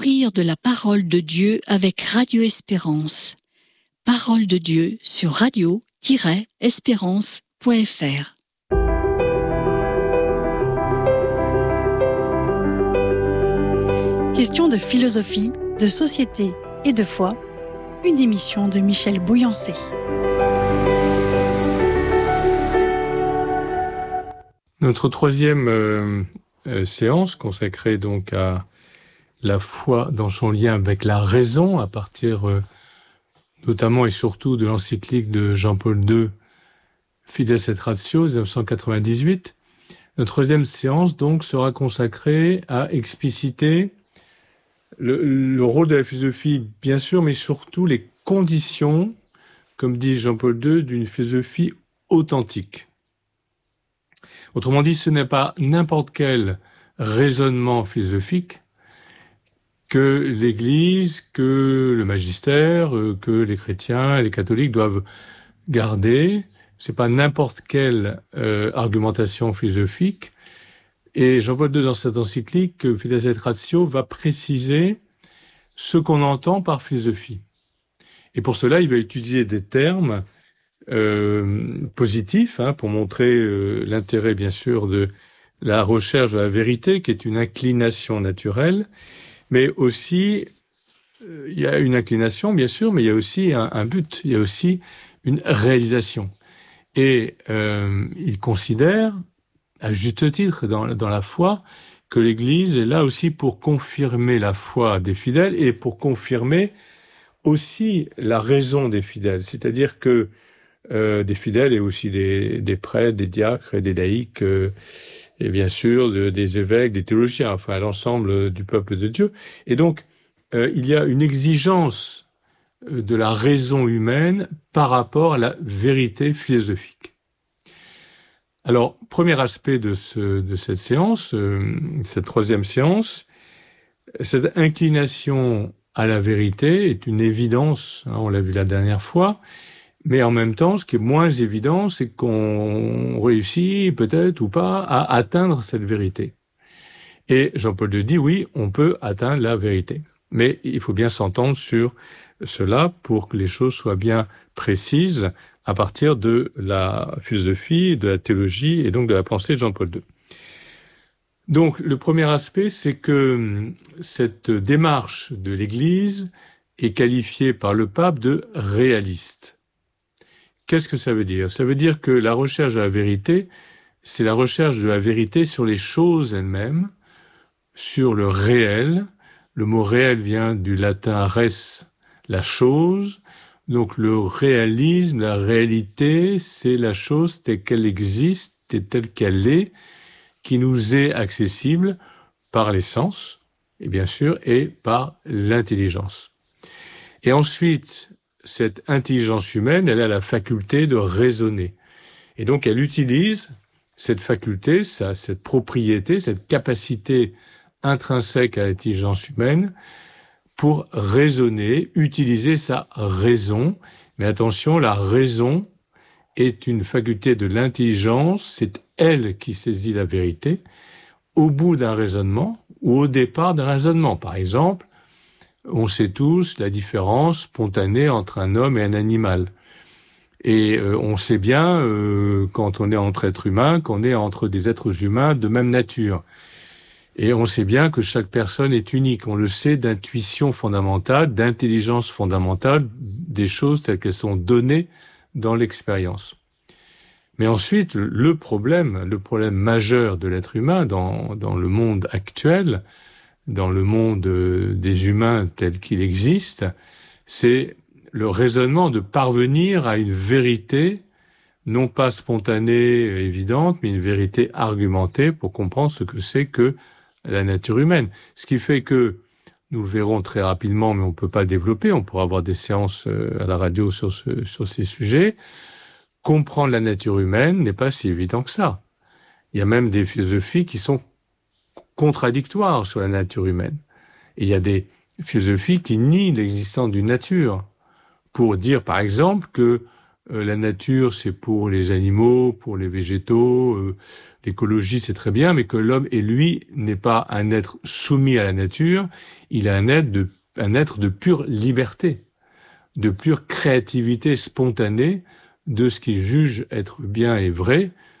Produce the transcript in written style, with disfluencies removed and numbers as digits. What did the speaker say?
nourrir de la parole de Dieu avec Radio Espérance. Parole de Dieu sur radio-espérance.fr. Question de philosophie, de société et de foi, une émission de Michel Bouyancé. Notre troisième séance consacrée donc à la foi dans son lien avec la raison, à partir notamment et surtout de l'encyclique de Jean-Paul II, Fides et Ratio, 1998. Notre troisième séance donc sera consacrée à expliciter le rôle de la philosophie, bien sûr, mais surtout les conditions, comme dit Jean-Paul II, d'une philosophie authentique. Autrement dit, ce n'est pas n'importe quel raisonnement philosophique que l'Église, que le magistère, que les chrétiens et les catholiques doivent garder. C'est pas n'importe quelle argumentation philosophique. Et Jean-Paul II, dans cette encyclique, Fides et Ratio, va préciser ce qu'on entend par philosophie. Et pour cela, il va utiliser des termes positifs, pour montrer l'intérêt, bien sûr, de la recherche de la vérité, qui est une inclination naturelle, mais aussi, il y a une inclination, bien sûr, mais il y a aussi un but, il y a aussi une réalisation. Et il considère, à juste titre dans la foi, que l'Église est là aussi pour confirmer la foi des fidèles et pour confirmer aussi la raison des fidèles. C'est-à-dire que des fidèles et aussi des prêtres, des diacres et des laïcs, et bien sûr des évêques, des théologiens, enfin l'ensemble du peuple de Dieu. Et donc, il y a une exigence de la raison humaine par rapport à la vérité philosophique. Alors, premier aspect de cette séance, cette troisième séance, cette inclination à la vérité est une évidence, on l'a vu la dernière fois, mais en même temps, ce qui est moins évident, c'est qu'on réussit peut-être ou pas à atteindre cette vérité. Et Jean-Paul II dit, oui, on peut atteindre la vérité. Mais il faut bien s'entendre sur cela pour que les choses soient bien précises à partir de la philosophie, de la théologie et donc de la pensée de Jean-Paul II. Donc, le premier aspect, c'est que cette démarche de l'Église est qualifiée par le pape de réaliste. Qu'est-ce que ça veut dire? Ça veut dire que la recherche de la vérité, c'est la recherche de la vérité sur les choses elles-mêmes, sur le réel. Le mot réel vient du latin res, la chose. Donc le réalisme, la réalité, c'est la chose telle qu'elle existe et telle qu'elle est, qui nous est accessible par les sens, et bien sûr, et par l'intelligence. Et ensuite, cette intelligence humaine, elle a la faculté de raisonner. Et donc elle utilise cette faculté, cette propriété, cette capacité intrinsèque à l'intelligence humaine, pour raisonner, utiliser sa raison. Mais attention, la raison est une faculté de l'intelligence, c'est elle qui saisit la vérité, au bout d'un raisonnement ou au départ d'un raisonnement. Par exemple, on sait tous la différence spontanée entre un homme et un animal. Et on sait bien, quand on est entre êtres humains, qu'on est entre des êtres humains de même nature. Et on sait bien que chaque personne est unique. On le sait d'intuition fondamentale, d'intelligence fondamentale, des choses telles qu'elles sont données dans l'expérience. Mais ensuite, le problème majeur de l'être humain dans le monde actuel, dans le monde des humains tel qu'il existe, c'est le raisonnement de parvenir à une vérité, non pas spontanée, évidente, mais une vérité argumentée pour comprendre ce que c'est que la nature humaine. Ce qui fait que, nous le verrons très rapidement, mais on ne peut pas développer, on pourra avoir des séances à la radio sur ces sujets, comprendre la nature humaine n'est pas si évident que ça. Il y a même des philosophies qui sont contradictoires sur la nature humaine. Et il y a des philosophies qui nient l'existence d'une nature, pour dire par exemple que la nature, c'est pour les animaux, pour les végétaux, l'écologie, c'est très bien, mais que l'homme, et lui, n'est pas un être soumis à la nature, il est un être de pure liberté, de pure créativité spontanée de ce qu'il juge être bien et vrai,